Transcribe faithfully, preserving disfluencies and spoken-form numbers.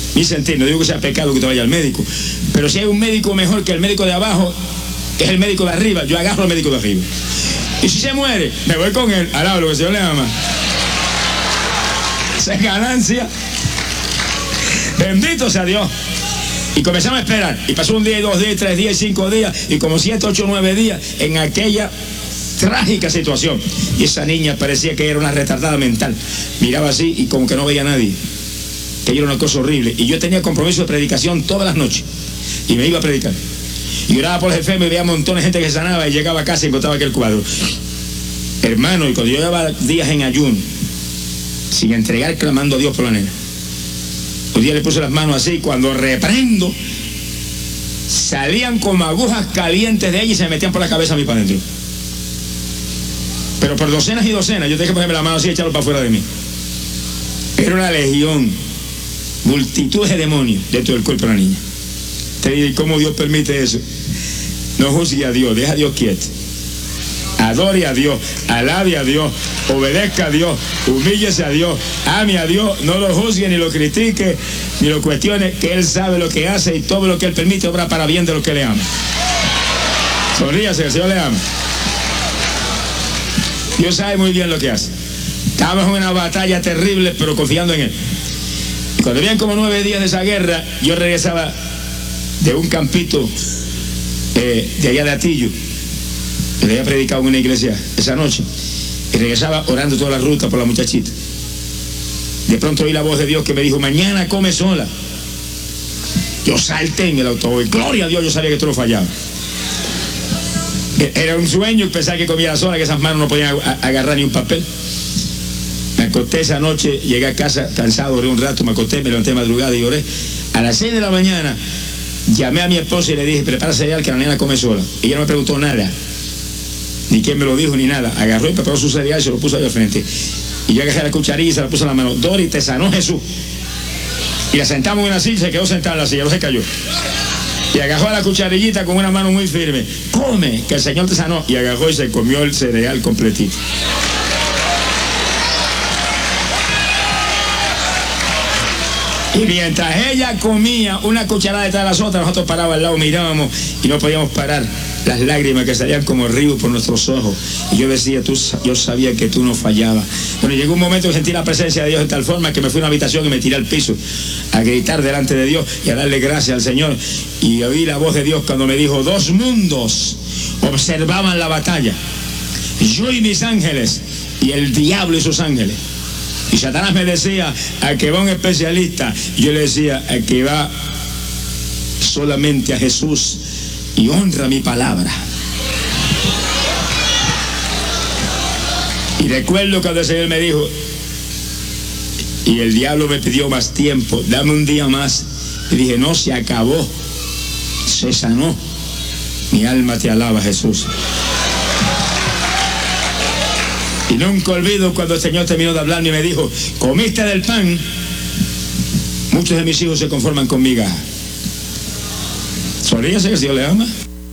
Mi sentir, no digo que sea pecado que te vaya al médico, pero si hay un médico mejor que el médico de abajo, que es el médico de arriba, yo agarro al médico de arriba. Y si se muere, me voy con él, al lado, lo que el Señor le ama. Esa es ganancia. Bendito sea Dios. Y comenzamos a esperar. Y pasó un día, y dos días, y tres días, y cinco días, y como siete, ocho, nueve días, en aquella trágica situación. Y esa niña parecía que era una retardada mental. Miraba así y como que no veía a nadie. Que era una cosa horrible. Y yo tenía compromiso de predicación todas las noches. Y me iba a predicar. Y oraba por los enfermos y veía montones de gente que sanaba, y llegaba a casa y encontraba aquel cuadro. Hermano, y cuando yo llevaba días en ayuno, sin entregar, clamando a Dios por la nena, un día le puse las manos así, cuando reprendo, salían como agujas calientes de ella y se me metían por la cabeza a mí para adentro. Pero por docenas y docenas, yo tenía que ponerme la mano así y echarlo para afuera de mí. Era una legión, multitudes de demonios dentro del cuerpo de la niña. Te digo, ¿y cómo Dios permite eso? No juzgue a Dios, deja a Dios quieto. Adore a Dios, alabe a Dios, obedezca a Dios, humíllese a Dios, ame a Dios, no lo juzgue, ni lo critique, ni lo cuestione, que Él sabe lo que hace y todo lo que Él permite obra para bien de los que le aman. Sonríase, el Señor le ama. Dios sabe muy bien lo que hace. Estábamos en una batalla terrible, pero confiando en Él. Y cuando habían como nueve días de esa guerra, yo regresaba de un campito eh, de allá de Atillo. Le había predicado en una iglesia esa noche y regresaba orando toda la ruta por la muchachita. De pronto oí la voz de Dios que me dijo: mañana come sola. Yo salté en el automóvil, gloria a Dios, yo sabía que esto no fallaba. Era un sueño y pensaba que comiera sola, que esas manos no podían agarrar ni un papel. Me acosté esa noche, llegué a casa cansado, oré un rato, me acosté, me levanté de madrugada y oré. A las seis de la mañana llamé a mi esposa y le dije: prepárase ya que la nena come sola. Y ella no me preguntó nada, ni quién me lo dijo, ni nada. Agarró y preparó su cereal y se lo puso ahí al frente. Y yo agarré la cucharilla y se la puse en la mano. Dori, te sanó Jesús. Y la sentamos en una silla y se quedó sentada en la silla, no se cayó. Y agarró a la cucharillita con una mano muy firme. Come, que el Señor te sanó. Y agarró y se comió el cereal completito. Y mientras ella comía una cucharada detrás de las otras, nosotros parábamos al lado, mirábamos y no podíamos parar las lágrimas que salían como ríos por nuestros ojos. Y yo decía, tú, yo sabía que tú no fallabas. Bueno, llegó un momento que sentí la presencia de Dios de tal forma que me fui a una habitación y me tiré al piso a gritar delante de Dios y a darle gracias al Señor. Y oí la voz de Dios cuando me dijo: dos mundos observaban la batalla, yo y mis ángeles, y el diablo y sus ángeles. Y Satanás me decía: a que va un especialista. Y yo le decía: a que va solamente a Jesús y honra mi palabra. Y recuerdo cuando el Señor me dijo, y el diablo me pidió más tiempo, dame un día más. Y dije: no, se acabó, se sanó. Mi alma te alaba, Jesús. Y nunca olvido cuando el Señor terminó de hablarme y me dijo: comiste del pan, muchos de mis hijos se conforman con migajas. Sonríase, que el Señor le ama.